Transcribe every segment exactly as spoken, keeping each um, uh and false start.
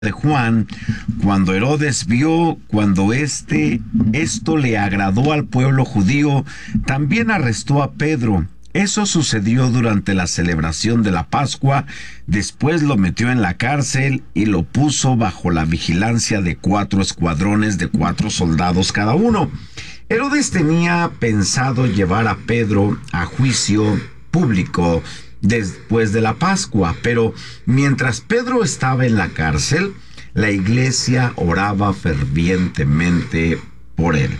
de Juan, cuando Herodes vio cuando este esto le agradó al pueblo judío, también arrestó a Pedro. Eso sucedió durante la celebración de la Pascua. Después lo metió en la cárcel y lo puso bajo la vigilancia de cuatro escuadrones de cuatro soldados cada uno. Herodes tenía pensado llevar a Pedro a juicio público después de la Pascua, pero mientras Pedro estaba en la cárcel, la iglesia oraba fervientemente por él.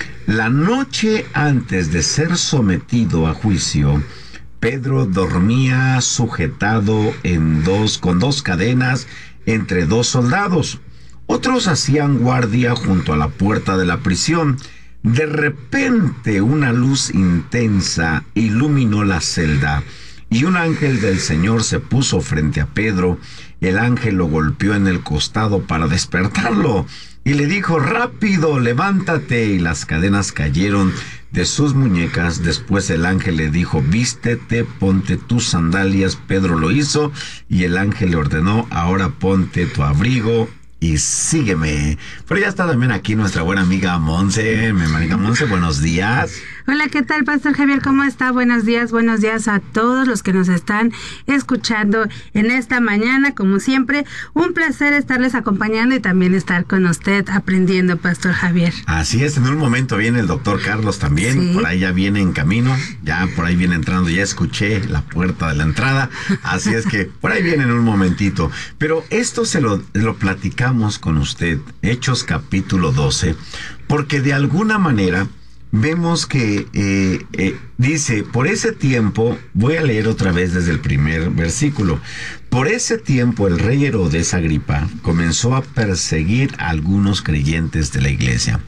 La noche antes de ser sometido a juicio, Pedro dormía sujetado en dos, con dos cadenas entre dos soldados. Otros hacían guardia junto a la puerta de la prisión. De repente, una luz intensa iluminó la celda y un ángel del Señor se puso frente a Pedro. El ángel lo golpeó en el costado para despertarlo y le dijo: rápido, levántate. Y las cadenas cayeron de sus muñecas. Después el ángel le dijo: vístete, ponte tus sandalias. Pedro lo hizo y el ángel le ordenó: ahora ponte tu abrigo y sígueme. Pero ya está también aquí nuestra buena amiga Monse. Mi amiga Monse, buenos días. Hola, ¿qué tal, Pastor Javier? ¿Cómo está? Buenos días, buenos días a todos los que nos están escuchando en esta mañana. Como siempre, un placer estarles acompañando y también estar con usted aprendiendo, Pastor Javier. Así es, en un momento viene el doctor Carlos también, sí. Por ahí ya viene en camino, ya por ahí viene entrando, ya escuché la puerta de la entrada, así es que por ahí viene en un momentito. Pero esto se lo, lo platicamos con usted, Hechos capítulo doce, porque de alguna manera vemos que eh, eh, dice, por ese tiempo, voy a leer otra vez desde el primer versículo, por ese tiempo el rey Herodes Agripa comenzó a perseguir a algunos creyentes de la iglesia.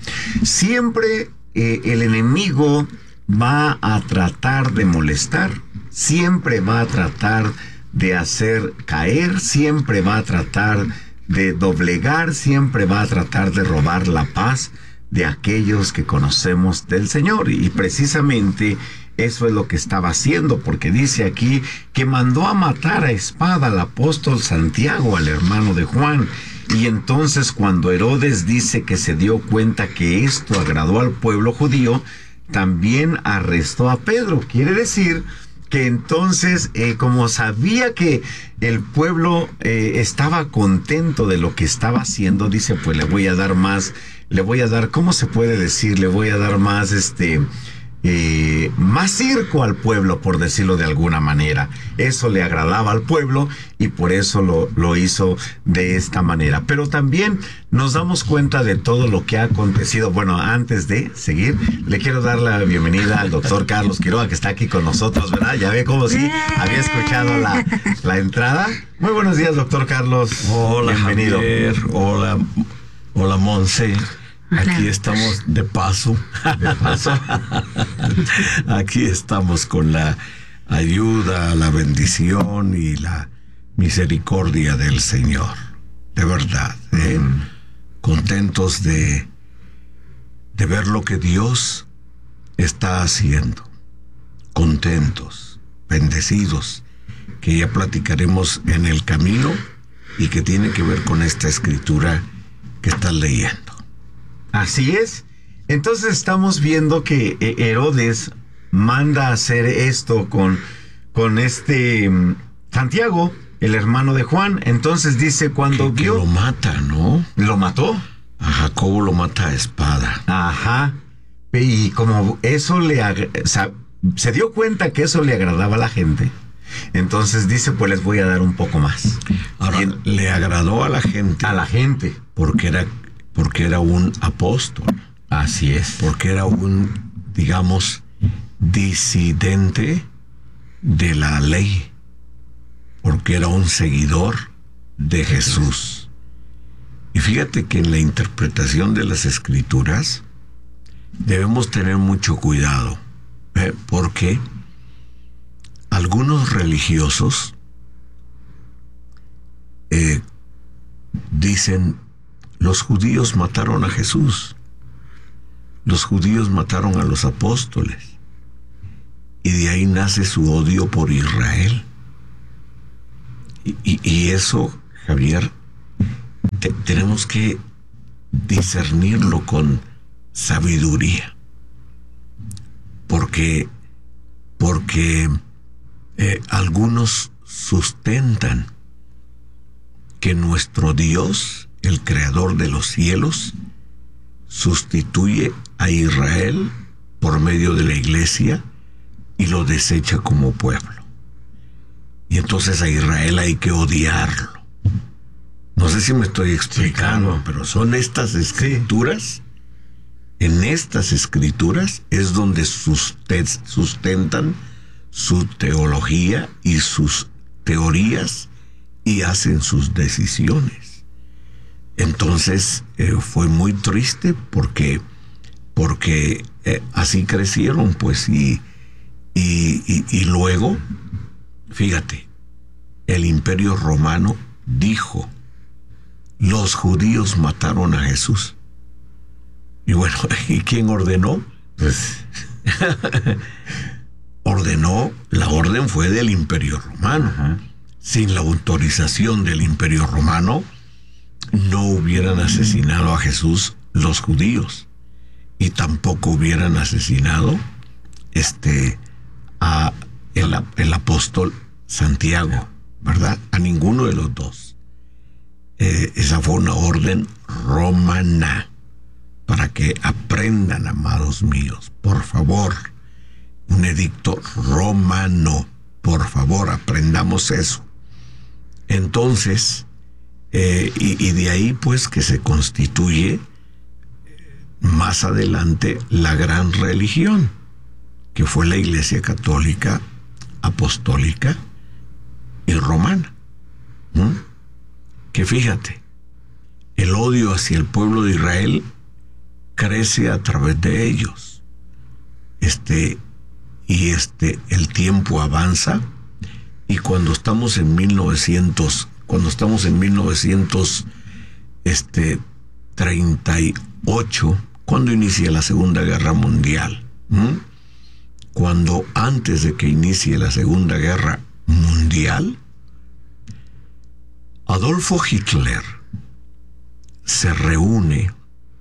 Siempre eh, el enemigo va a tratar de molestar, siempre va a tratar de hacer caer, siempre va a tratar de doblegar, siempre va a tratar de robar la paz de aquellos que conocemos del Señor. Y precisamente eso es lo que estaba haciendo, porque dice aquí que mandó a matar a espada al apóstol Santiago, al hermano de Juan. Y entonces cuando Herodes dice que se dio cuenta que esto agradó al pueblo judío, también arrestó a Pedro. Quiere decir que entonces, eh, como sabía que el pueblo eh, estaba contento de lo que estaba haciendo, dice, pues le voy a dar más, le voy a dar, ¿cómo se puede decir? Le voy a dar más, este, eh, más circo al pueblo, por decirlo de alguna manera. Eso le agradaba al pueblo y por eso lo, lo hizo de esta manera. Pero también nos damos cuenta de todo lo que ha acontecido. Bueno, antes de seguir, le quiero dar la bienvenida al doctor Carlos Quiroga, que está aquí con nosotros, ¿verdad? Ya ve como si había escuchado la, la entrada. Muy buenos días, doctor Carlos. Hola, bienvenido. Javier. Hola, hola, Monse. Aquí estamos de paso. De paso. Aquí estamos con la ayuda, la bendición y la misericordia del Señor. De verdad, ¿eh? Mm. Contentos de, de ver lo que Dios está haciendo. Contentos, bendecidos, que ya platicaremos en el camino y que tiene que ver con esta escritura que estás leyendo. Así es. Entonces estamos viendo que Herodes manda a hacer esto con, con este Santiago, el hermano de Juan. Entonces dice, cuando que, vio... Que lo mata, ¿no? ¿Lo mató? A Jacobo lo mata a espada. Ajá. Y como eso le... O sea, se dio cuenta que eso le agradaba a la gente. Entonces dice, pues les voy a dar un poco más. Ahora, y, le agradó a la gente. A la gente. Porque era... Porque era un apóstol. Así es. Porque era un, digamos, disidente de la ley. Porque era un seguidor de Jesús. Y fíjate que en la interpretación de las Escrituras debemos tener mucho cuidado. ¿eh? Porque algunos religiosos eh, dicen: los judíos mataron a Jesús. Los judíos mataron a los apóstoles. Y de ahí nace su odio por Israel. Y, y, y eso, Javier, te, tenemos que discernirlo con sabiduría, porque porque eh, algunos sustentan que nuestro Dios, el creador de los cielos, sustituye a Israel por medio de la iglesia y lo desecha como pueblo. Y entonces a Israel hay que odiarlo. No sé si me estoy explicando, sí, claro. Pero son estas escrituras, sí. En estas escrituras es donde sustentan su teología y sus teorías y hacen sus decisiones. Entonces eh, fue muy triste porque, porque eh, así crecieron, pues, y, y, y, y luego, fíjate, el Imperio Romano dijo: los judíos mataron a Jesús. Y bueno, ¿y quién ordenó? Pues ordenó, la orden fue del Imperio Romano. Ajá. Sin la autorización del Imperio Romano, no hubieran asesinado a Jesús los judíos, y tampoco hubieran asesinado este a el, el apóstol Santiago, ¿verdad? A ninguno de los dos. Eh, esa fue una orden romana, para que aprendan, amados míos, por favor, un edicto romano, por favor, aprendamos eso. Entonces, eh, y, y de ahí pues que se constituye más adelante la gran religión, que fue la Iglesia Católica, Apostólica y Romana. ¿Mm? Que fíjate, el odio hacia el pueblo de Israel crece a través de ellos. Este, y este, el tiempo avanza, y cuando estamos en mil novecientos, cuando estamos en mil novecientos treinta y ocho, cuando inicia la Segunda Guerra Mundial, ¿m? Cuando antes de que inicie la Segunda Guerra Mundial, Adolfo Hitler se reúne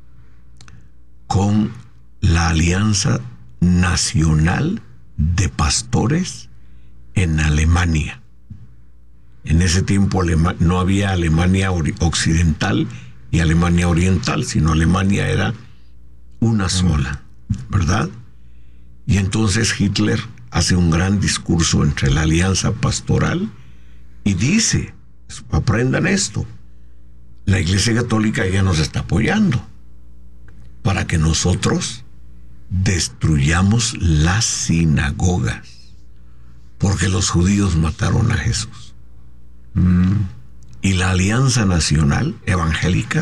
con la Alianza Nacional de Pastores en Alemania. En ese tiempo Alema- no había Alemania Occidental y Alemania Oriental, sino Alemania era una sola, ¿verdad? Y entonces Hitler hace un gran discurso entre la Alianza Pastoral y dice: aprendan esto, la Iglesia Católica ya nos está apoyando para que nosotros destruyamos las sinagogas, porque los judíos mataron a Jesús. Mm. Y la Alianza Nacional Evangélica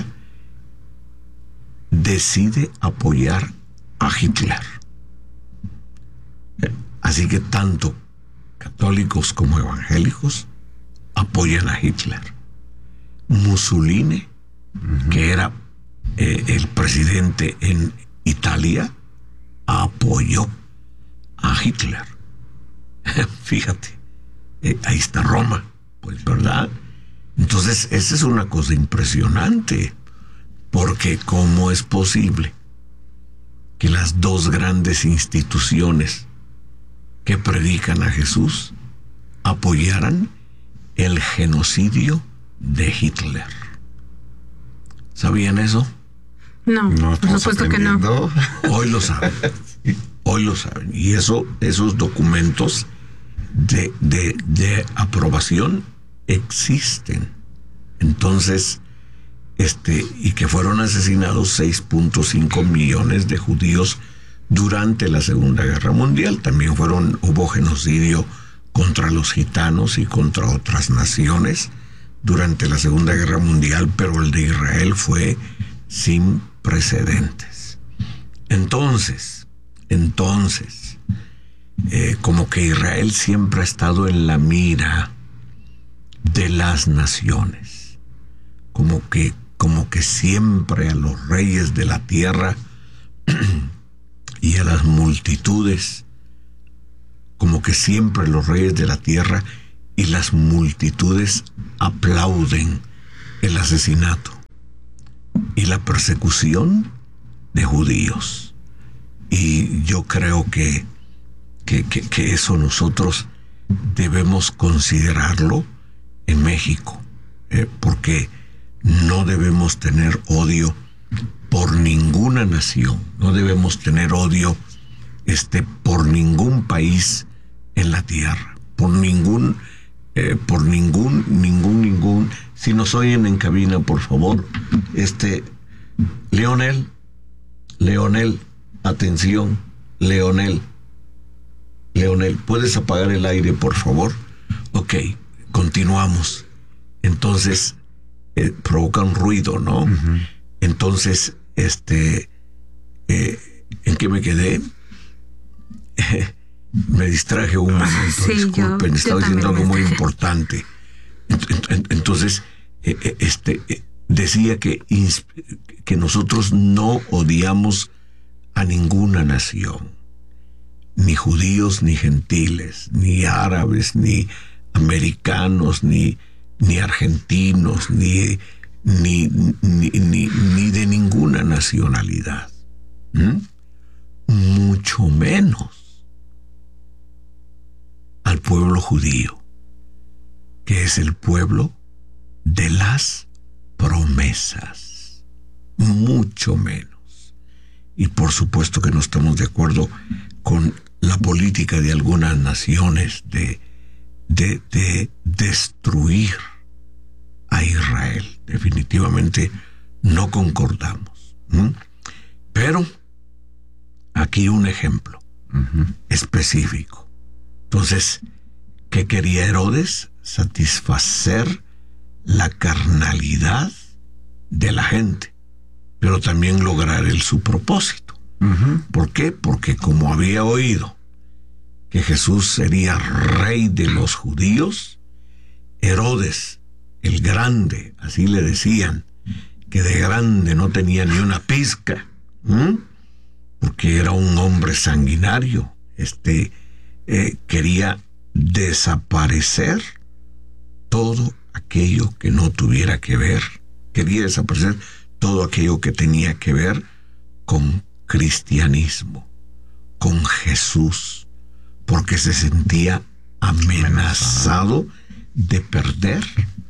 decide apoyar a Hitler. Así que tanto católicos como evangélicos apoyan a Hitler. Mussolini, uh-huh. que era eh, el presidente en Italia, apoyó a Hitler. Fíjate, eh, ahí está Roma, pues, ¿verdad? Entonces, esa es una cosa impresionante, porque ¿cómo es posible que las dos grandes instituciones que predican a Jesús apoyaran el genocidio de Hitler? ¿Sabían eso? No, no por supuesto que no. Hoy lo saben. Hoy lo saben. Y eso, esos documentos de, de, de aprobación existen. Entonces, este, y que fueron asesinados seis punto cinco millones de judíos durante la Segunda Guerra Mundial. También fueron, hubo genocidio contra los gitanos y contra otras naciones durante la Segunda Guerra Mundial, pero el de Israel fue sin precedentes. Entonces, entonces, eh, como que Israel siempre ha estado en la mira de las naciones, como que, como que siempre a los reyes de la tierra y a las multitudes, como que siempre los reyes de la tierra y las multitudes aplauden el asesinato y la persecución de judíos. Y yo creo que, que, que, que eso nosotros debemos considerarlo en México, eh, porque no debemos tener odio por ninguna nación, no debemos tener odio este, por ningún país en la tierra, por ningún, eh, por ningún, ningún, ningún. Si nos oyen en cabina, por favor, este, Leonel, Leonel, atención, Leonel, Leonel, ¿puedes apagar el aire, por favor? Ok, continuamos. Entonces, eh, provoca un ruido, ¿no? Uh-huh. Entonces, este, eh, ¿en qué me quedé? Me distraje un momento, sí, disculpen, yo, estaba yo diciendo algo muy importante. Entonces, eh, este, eh, decía que, que nosotros no odiamos a ninguna nación, ni judíos, ni gentiles, ni árabes, ni americanos, ni, ni argentinos, ni, ni, ni, ni, ni de ninguna nacionalidad. ¿Mm? Mucho menos al pueblo judío, que es el pueblo de las promesas. Mucho menos. Y por supuesto que no estamos de acuerdo con la política de algunas naciones de, de, de destruir a Israel. Definitivamente no concordamos. ¿Mm? Pero aquí un ejemplo uh-huh. específico. Entonces, ¿qué quería Herodes? Satisfacer la carnalidad de la gente, pero también lograr el su propósito. Uh-huh. ¿Por qué? Porque como había oído que Jesús sería rey de los judíos, Herodes el grande, así le decían, que de grande no tenía ni una pizca, ¿Mm? porque era un hombre sanguinario, este eh, quería desaparecer todo aquello que no tuviera que ver, quería desaparecer todo aquello que tenía que ver con cristianismo, con Jesús, porque se sentía amenazado de perder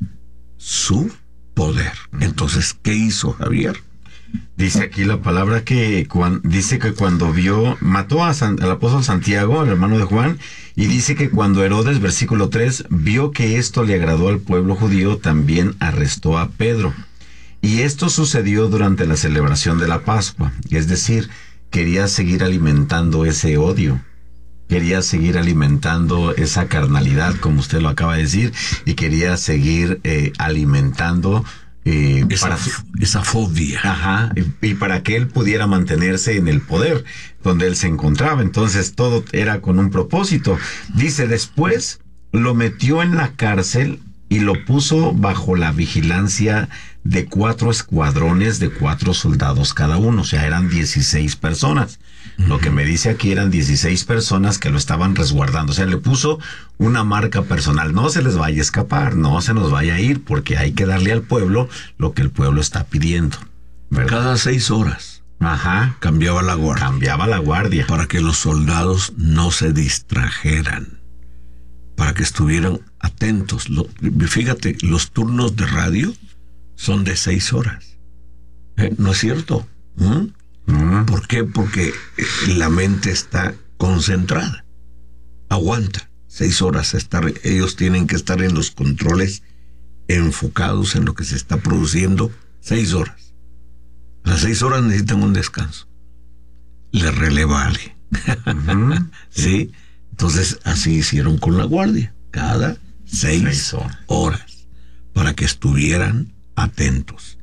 su poder. Entonces, ¿qué hizo Javier? Dice aquí la palabra que cuando, dice que cuando vio, mató a San, al apóstol Santiago, el hermano de Juan, y dice que cuando Herodes, versículo tres, vio que esto le agradó al pueblo judío, también arrestó a Pedro. Y esto sucedió durante la celebración de la Pascua, es decir, quería seguir alimentando ese odio, quería seguir alimentando esa carnalidad, como usted lo acaba de decir, y quería seguir eh, alimentando eh, esa, para, esa fobia. Ajá, y, y para que él pudiera mantenerse en el poder donde él se encontraba. Entonces todo era con un propósito. Dice, después lo metió en la cárcel y lo puso bajo la vigilancia de cuatro escuadrones de cuatro soldados cada uno, o sea, eran dieciséis personas. Uh-huh. Lo que me dice aquí eran dieciséis personas que lo estaban resguardando, o sea, le puso una marca personal, no se les vaya a escapar, no se nos vaya a ir, porque hay que darle al pueblo lo que el pueblo está pidiendo, ¿verdad? Cada seis horas. Ajá. Cambiaba la guardia. Cambiaba la guardia. Para que los soldados no se distrajeran, para que estuvieran atentos. Lo, fíjate, los turnos de radio son de seis horas. ¿Eh? ¿No es cierto? ¿Mm? Mm. ¿Por qué? Porque la mente está concentrada. Aguanta. Seis horas. Estar, ellos tienen que estar en los controles, enfocados en lo que se está produciendo. Seis horas. A las seis horas necesitan un descanso. Le releva a alguien. Uh-huh. ¿Sí? Entonces, así hicieron con la guardia. Cada seis, seis horas. horas. Para que estuvieran atentos.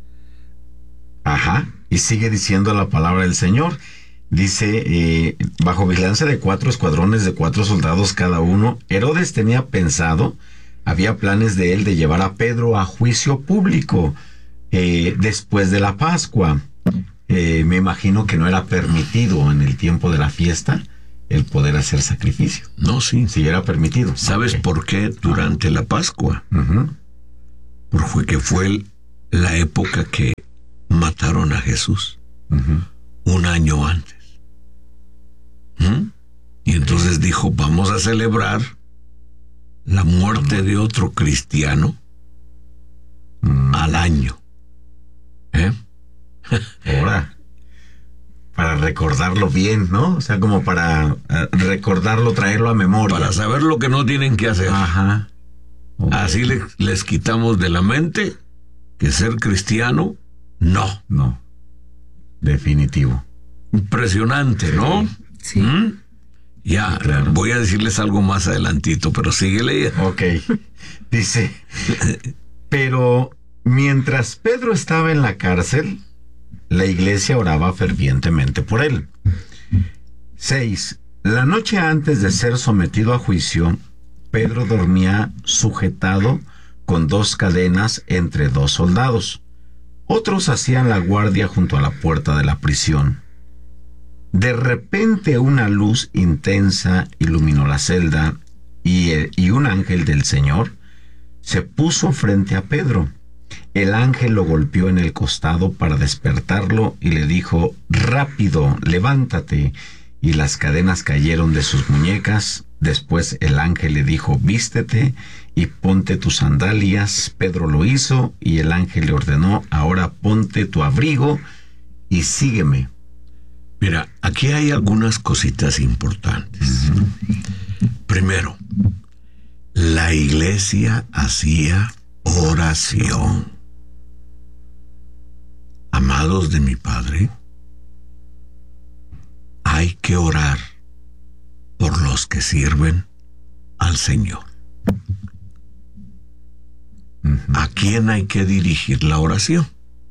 Ajá. Y sigue diciendo la palabra del Señor. Dice, eh, bajo vigilancia de cuatro escuadrones de cuatro soldados cada uno, Herodes tenía pensado, había planes de él de llevar a Pedro a juicio público eh, después de la Pascua. Eh, me imagino que no era permitido en el tiempo de la fiesta el poder hacer sacrificio. No, sí. Sí era permitido. ¿Sabes okay. por qué durante la Pascua? Uh-huh. Porque fue, que fue el, la época que mataron mataron a Jesús uh-huh. un año antes. ¿Mm? Y entonces dijo, vamos a celebrar la muerte de otro cristiano mm. al año. ¿Eh? Ahora, para recordarlo bien, ¿no? O sea, como para uh, recordarlo, traerlo a memoria. Para saber lo que no tienen que hacer. Ajá. Okay. Así le, les quitamos de la mente que ser cristiano, no. No. Definitivo. Impresionante, ¿no? Sí. ¿Mm? Ya, claro. Voy a decirles algo más adelantito, pero síguele. Ok. Dice, pero mientras Pedro estaba en la cárcel, la iglesia oraba fervientemente por él. Seis. La noche antes de ser sometido a juicio, Pedro dormía sujetado con dos cadenas entre dos soldados. Otros hacían la guardia junto a la puerta de la prisión. De repente una luz intensa iluminó la celda y, el, y un ángel del Señor se puso frente a Pedro. El ángel lo golpeó en el costado para despertarlo y le dijo, rápido, levántate. Y las cadenas cayeron de sus muñecas. Después el ángel le dijo, vístete y ponte tus sandalias. Pedro lo hizo y el ángel le ordenó, ahora ponte tu abrigo y sígueme. Mira, aquí hay algunas cositas importantes. Uh-huh. Primero, la iglesia hacía oración. Amados de mi Padre, hay que orar por los que sirven al Señor. Uh-huh. ¿A quién hay que dirigir la oración?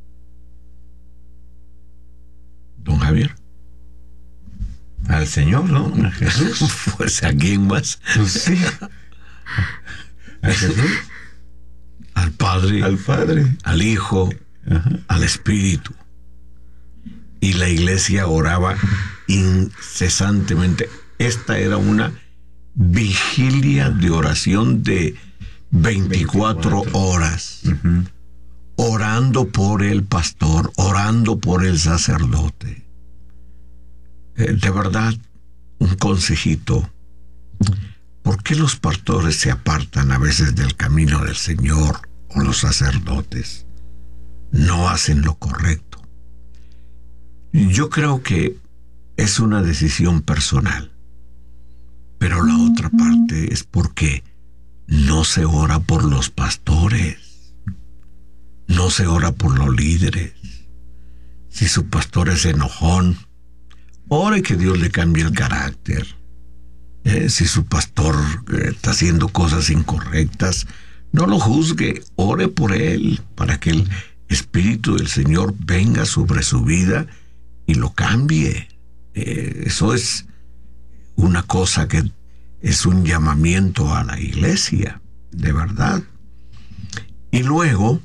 Don Javier. Al Señor, ¿no? A Jesús. Pues ¿a quién más? Pues sí. ¿A Jesús? Al Padre. Al Padre. Al Hijo. Ajá. Al Espíritu. Y la iglesia oraba incesantemente. Esta era una vigilia de oración de veinticuatro, veinticuatro. Horas. Uh-huh. Orando por el pastor, orando por el sacerdote. De verdad, un consejito. ¿Por qué los pastores se apartan a veces del camino del Señor o los sacerdotes? No hacen lo correcto. Yo creo que es una decisión personal. Pero la otra parte es porque no se ora por los pastores. No se ora por los líderes. Si su pastor es enojón, ore que Dios le cambie el carácter. Eh, si su pastor eh, está haciendo cosas incorrectas, no lo juzgue, ore por él, para que el Espíritu del Señor venga sobre su vida y lo cambie. Eh, eso es una cosa que es un llamamiento a la iglesia, de verdad. Y luego,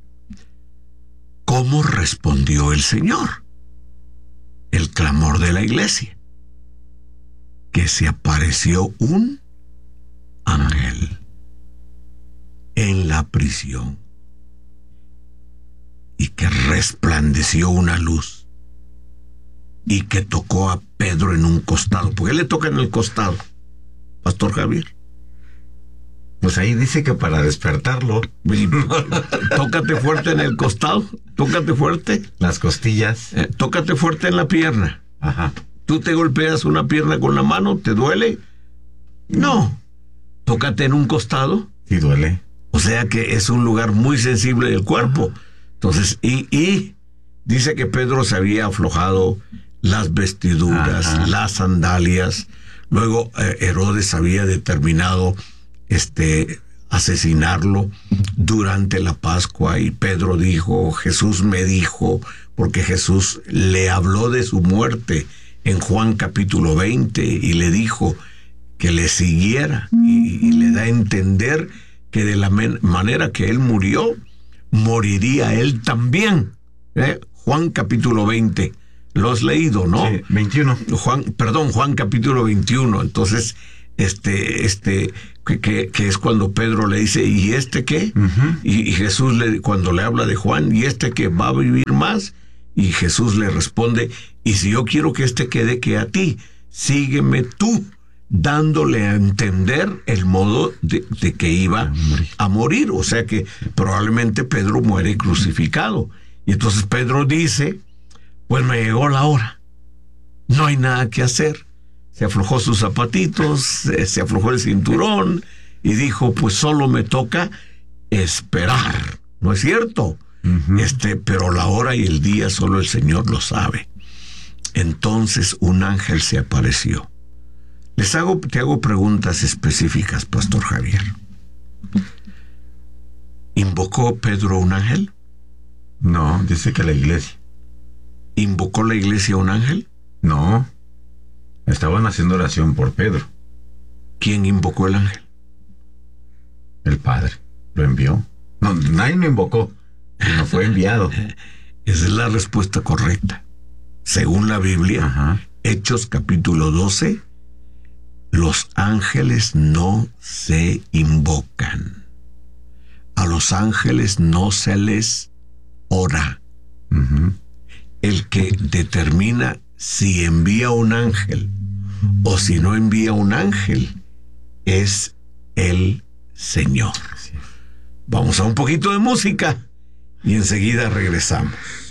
¿cómo respondió el Señor? El clamor de la iglesia, que se apareció un ángel en la prisión y que resplandeció una luz y que tocó a Pedro en un costado. ¿Por qué le toca en el costado, Pastor Javier? Pues ahí dice que para despertarlo. Tócate fuerte en el costado, tócate fuerte. Las costillas. Eh, tócate fuerte en la pierna. Ajá. ¿Tú te golpeas una pierna con la mano? ¿Te duele? No. Tócate en un costado. Sí duele. O sea que es un lugar muy sensible del cuerpo. Ajá. Entonces, y, y dice que Pedro se había aflojado las vestiduras, Ajá. las sandalias. Luego eh, Herodes había determinado este asesinarlo durante la Pascua y Pedro dijo, Jesús me dijo, porque Jesús le habló de su muerte en Juan capítulo veinte y le dijo que le siguiera y, y le da a entender que de la men- manera que él murió, moriría él también. ¿Eh? Juan capítulo veinte, lo has leído, ¿no? Sí, veintiuno. Juan, perdón, Juan capítulo veintiuno. Entonces, este, este, que, que, que es cuando Pedro le dice, ¿y este qué? Uh-huh. Y, y Jesús le, cuando le habla de Juan, ¿y este que va a vivir más? Y Jesús le responde, y si yo quiero que éste quede, que a ti, sígueme tú, dándole a entender el modo de, de que iba a morir. O sea que probablemente Pedro muere crucificado. Y entonces Pedro dice, pues me llegó la hora, no hay nada que hacer. Se aflojó sus zapatitos, se aflojó el cinturón y dijo, pues solo me toca esperar. ¿No es cierto? Uh-huh. Este, pero la hora y el día solo el Señor lo sabe. Entonces un ángel se apareció. Les hago, te hago preguntas específicas, Pastor Javier. ¿Invocó Pedro un ángel? No, dice que la iglesia. ¿Invocó la iglesia un ángel? No. Estaban haciendo oración por Pedro. ¿Quién invocó el ángel? El Padre. Lo envió. No, nadie lo invocó. No fue enviado. Esa es la respuesta correcta. Según la Biblia, ajá, Hechos capítulo doce, los ángeles no se invocan. A los ángeles no se les ora. Uh-huh. El que determina si envía un ángel o si no envía un ángel es el Señor. Vamos a un poquito de música y enseguida regresamos.